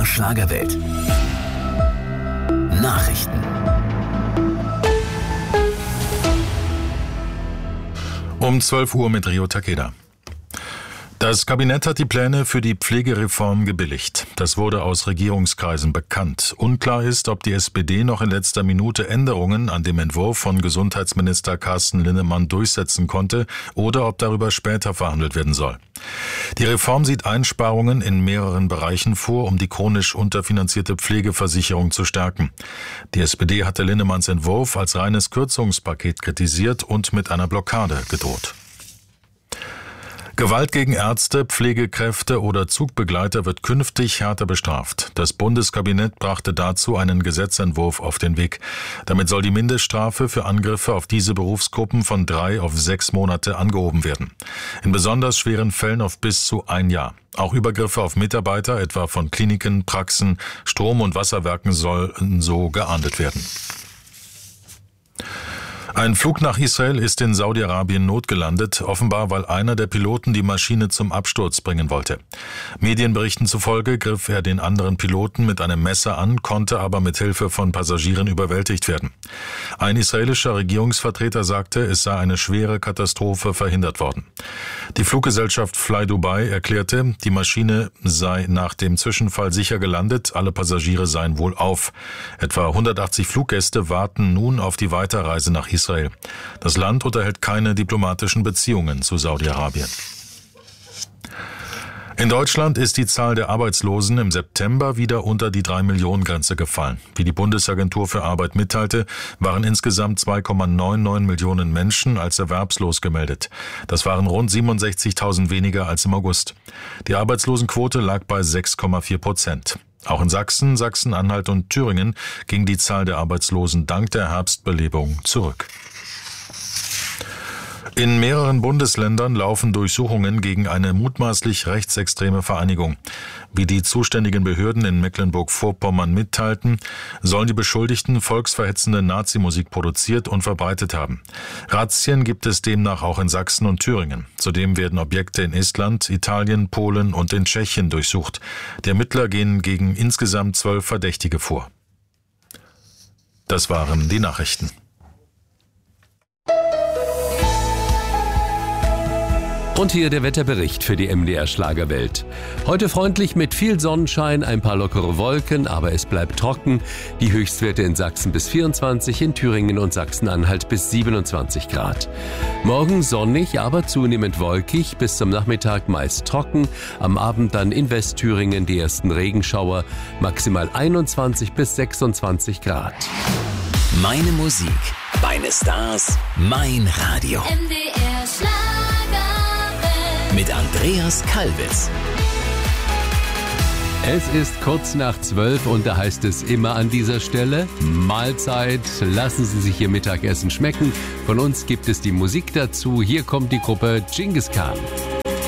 MDR Schlagerwelt. Nachrichten. Um 12 Uhr mit Rio Takeda. Das Kabinett hat die Pläne für die Pflegereform gebilligt. Das wurde aus Regierungskreisen bekannt. Unklar ist, ob die SPD noch in letzter Minute Änderungen an dem Entwurf von Gesundheitsminister Carsten Linnemann durchsetzen konnte oder ob darüber später verhandelt werden soll. Die Reform sieht Einsparungen in mehreren Bereichen vor, um die chronisch unterfinanzierte Pflegeversicherung zu stärken. Die SPD hatte Linnemanns Entwurf als reines Kürzungspaket kritisiert und mit einer Blockade gedroht. Gewalt gegen Ärzte, Pflegekräfte oder Zugbegleiter wird künftig härter bestraft. Das Bundeskabinett brachte dazu einen Gesetzentwurf auf den Weg. Damit soll die Mindeststrafe für Angriffe auf diese Berufsgruppen von 3 auf 6 Monate angehoben werden. In besonders schweren Fällen auf bis zu 1 Jahr. Auch Übergriffe auf Mitarbeiter, etwa von Kliniken, Praxen, Strom- und Wasserwerken, sollen so geahndet werden. Ein Flug nach Israel ist in Saudi-Arabien notgelandet, offenbar weil einer der Piloten die Maschine zum Absturz bringen wollte. Medienberichten zufolge griff er den anderen Piloten mit einem Messer an, konnte aber mit Hilfe von Passagieren überwältigt werden. Ein israelischer Regierungsvertreter sagte, es sei eine schwere Katastrophe verhindert worden. Die Fluggesellschaft Fly Dubai erklärte, die Maschine sei nach dem Zwischenfall sicher gelandet, alle Passagiere seien wohlauf. Etwa 180 Fluggäste warten nun auf die Weiterreise nach Israel. Das Land unterhält keine diplomatischen Beziehungen zu Saudi-Arabien. In Deutschland ist die Zahl der Arbeitslosen im September wieder unter die 3-Millionen-Grenze gefallen. Wie die Bundesagentur für Arbeit mitteilte, waren insgesamt 2,99 Millionen Menschen als erwerbslos gemeldet. Das waren rund 67.000 weniger als im August. Die Arbeitslosenquote lag bei 6,4%. Auch in Sachsen, Sachsen-Anhalt und Thüringen ging die Zahl der Arbeitslosen dank der Herbstbelebung zurück. In mehreren Bundesländern laufen Durchsuchungen gegen eine mutmaßlich rechtsextreme Vereinigung. Wie die zuständigen Behörden in Mecklenburg-Vorpommern mitteilten, sollen die Beschuldigten volksverhetzende Nazi-Musik produziert und verbreitet haben. Razzien gibt es demnach auch in Sachsen und Thüringen. Zudem werden Objekte in Estland, Italien, Polen und in Tschechien durchsucht. Die Ermittler gehen gegen insgesamt 12 Verdächtige vor. Das waren die Nachrichten. Und hier der Wetterbericht für die MDR Schlagerwelt. Heute freundlich mit viel Sonnenschein, ein paar lockere Wolken, aber es bleibt trocken. Die Höchstwerte in Sachsen bis 24, in Thüringen und Sachsen-Anhalt bis 27 Grad. Morgen sonnig, aber zunehmend wolkig, bis zum Nachmittag meist trocken. Am Abend dann in Westthüringen die ersten Regenschauer, maximal 21 bis 26 Grad. Meine Musik, meine Stars, mein Radio. MDR Schlager. Mit Andreas Kalbitz. Es ist kurz nach 12 und da heißt es immer an dieser Stelle: Mahlzeit, lassen Sie sich Ihr Mittagessen schmecken. Von uns gibt es die Musik dazu. Hier kommt die Gruppe Genghis Khan.